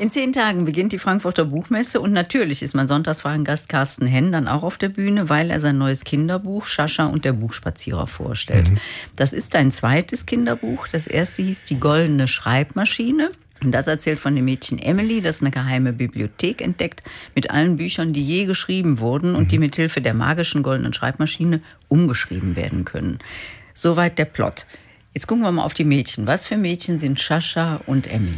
In 10 Tagen beginnt die Frankfurter Buchmesse und natürlich ist mein Sonntagsfragengast Carsten Henn dann auch auf der Bühne, weil er sein neues Kinderbuch Sascha und der Buchspazierer vorstellt. Das ist ein zweites Kinderbuch. Das erste hieß Die goldene Schreibmaschine. Und das erzählt von dem Mädchen Emily, das eine geheime Bibliothek entdeckt mit allen Büchern, die je geschrieben wurden und die mithilfe der magischen goldenen Schreibmaschine umgeschrieben werden können. Soweit der Plot. Jetzt gucken wir mal auf die Mädchen. Was für Mädchen sind Sascha und Emily?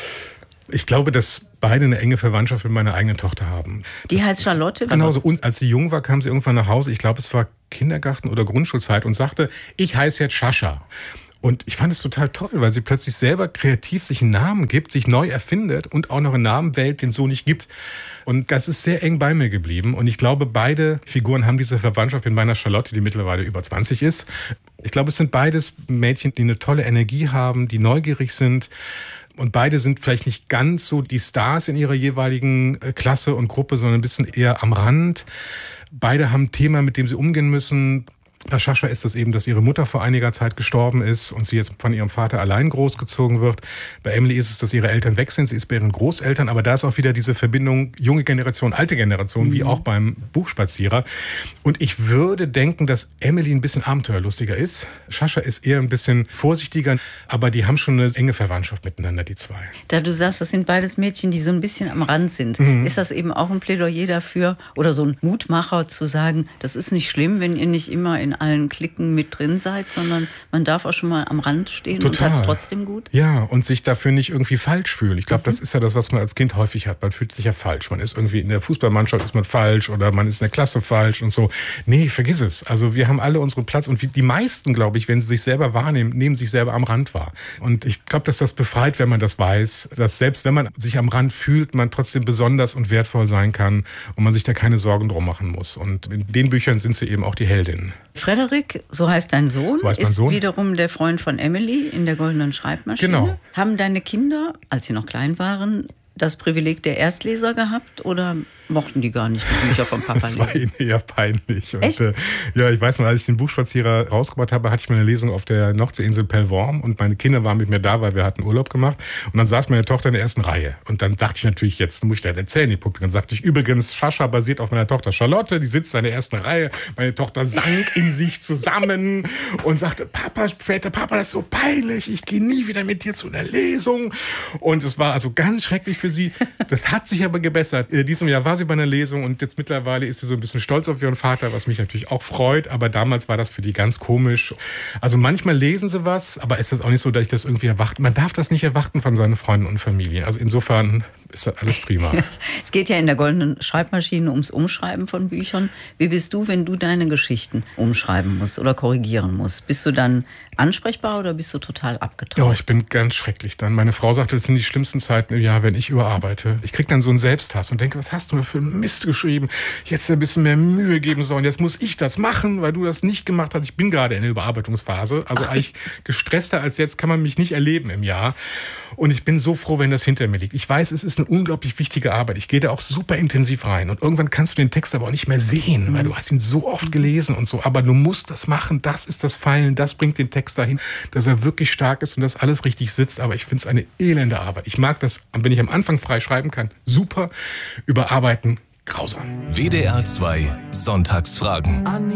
Ich glaube, dass beide eine enge Verwandtschaft mit meiner eigenen Tochter haben. Die heißt Charlotte? Genau so. Und als sie jung war, kam sie irgendwann nach Hause. Ich glaube, es war Kindergarten oder Grundschulzeit und sagte, ich heiße jetzt Sascha. Und ich fand es total toll, weil sie plötzlich selber kreativ sich einen Namen gibt, sich neu erfindet und auch noch einen Namen wählt, den es so nicht gibt. Und das ist sehr eng bei mir geblieben. Und ich glaube, beide Figuren haben diese Verwandtschaft mit meiner Charlotte, die mittlerweile über 20 ist. Ich glaube, es sind beides Mädchen, die eine tolle Energie haben, die neugierig sind. Und beide sind vielleicht nicht ganz so die Stars in ihrer jeweiligen Klasse und Gruppe, sondern ein bisschen eher am Rand. Beide haben ein Thema, mit dem sie umgehen müssen. Bei Sascha ist das eben, dass ihre Mutter vor einiger Zeit gestorben ist und sie jetzt von ihrem Vater allein großgezogen wird. Bei Emily ist es, dass ihre Eltern weg sind. Sie ist bei ihren Großeltern. Aber da ist auch wieder diese Verbindung junge Generation, alte Generation, wie auch beim Buchspazierer. Und ich würde denken, dass Emily ein bisschen abenteuerlustiger ist. Sascha ist eher ein bisschen vorsichtiger. Aber die haben schon eine enge Verwandtschaft miteinander, die zwei. Da du sagst, das sind beides Mädchen, die so ein bisschen am Rand sind. Ist das eben auch ein Plädoyer dafür oder so ein Mutmacher zu sagen, das ist nicht schlimm, wenn ihr nicht immer in allen Klicken mit drin seid, sondern man darf auch schon mal am Rand stehen. Total. Und hat es trotzdem gut? Ja, und sich dafür nicht irgendwie falsch fühlen. Ich glaube, das ist ja das, was man als Kind häufig hat. Man fühlt sich ja falsch. Man ist irgendwie in der Fußballmannschaft ist man falsch oder man ist in der Klasse falsch und so. Nee, vergiss es. Also wir haben alle unseren Platz und die meisten, glaube ich, wenn sie sich selber wahrnehmen, nehmen sich selber am Rand wahr. Und ich glaube, dass das befreit, wenn man das weiß, dass selbst wenn man sich am Rand fühlt, man trotzdem besonders und wertvoll sein kann und man sich da keine Sorgen drum machen muss. Und in den Büchern sind sie eben auch die Heldinnen. Frederik, so heißt dein Sohn, so heißt mein Sohn. Wiederum der Freund von Emily in der goldenen Schreibmaschine. Genau. Haben deine Kinder, als sie noch klein waren, das Privileg der Erstleser gehabt oder mochten die gar nicht die Bücher vom Papa Das lesen? war ihnen eher peinlich. Echt? Und, ja, ich weiß noch, als ich den Buchspazierer rausgebracht habe, hatte ich mal eine Lesung auf der Nordseeinsel Pellworm und meine Kinder waren mit mir da, weil wir hatten Urlaub gemacht und dann saß meine Tochter in der ersten Reihe und dann dachte ich natürlich, jetzt muss ich das erzählen, die Publikum. Dann sagte ich, übrigens, Sascha basiert auf meiner Tochter Charlotte, die sitzt in der ersten Reihe. Meine Tochter sank in sich zusammen und sagte, Papa, das ist so peinlich, ich gehe nie wieder mit dir zu einer Lesung. Und es war also ganz schrecklich für sie. Das hat sich aber gebessert. In diesem Jahr war sie bei einer Lesung und jetzt mittlerweile ist sie so ein bisschen stolz auf ihren Vater, was mich natürlich auch freut, aber damals war das für die ganz komisch. Also manchmal lesen sie was, aber ist das auch nicht so, dass ich das irgendwie erwarte. Man darf das nicht erwarten von seinen Freunden und Familie. Also insofern ist das alles prima. Es geht ja in der goldenen Schreibmaschine ums Umschreiben von Büchern. Wie bist du, wenn du deine Geschichten umschreiben musst oder korrigieren musst? Bist du dann ansprechbar oder bist du total abgetaucht? Ja, ich bin ganz schrecklich dann. Meine Frau sagte, das sind die schlimmsten Zeiten im Jahr, wenn ich überarbeite. Ich kriege dann so einen Selbsthass und denke, was hast du für einen Mist geschrieben? Jetzt ein bisschen mehr Mühe geben sollen. Jetzt muss ich das machen, weil du das nicht gemacht hast. Ich bin gerade in der Überarbeitungsphase. Also eigentlich gestresster als jetzt kann man mich nicht erleben im Jahr. Und ich bin so froh, wenn das hinter mir liegt. Ich weiß, es ist eine unglaublich wichtige Arbeit. Ich gehe da auch super intensiv rein. Und irgendwann kannst du den Text aber auch nicht mehr sehen, weil du hast ihn so oft gelesen und so. Aber du musst das machen. Das ist das Feilen. Das bringt den Text dahin, dass er wirklich stark ist und dass alles richtig sitzt. Aber ich finde es eine elende Arbeit. Ich mag das, wenn ich am Anfang frei schreiben kann, super. Überarbeiten, grausam. WDR 2 Sonntagsfragen.